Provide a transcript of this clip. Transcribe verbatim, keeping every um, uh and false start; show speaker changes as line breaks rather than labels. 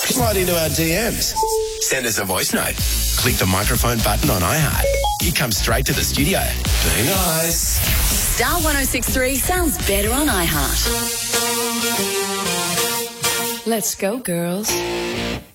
Slide into our D Ms. Send us a voice note. Click the microphone button on iHeart. You come straight to the studio. Be nice.
Star one oh six three sounds better on iHeart. Let's go, girls.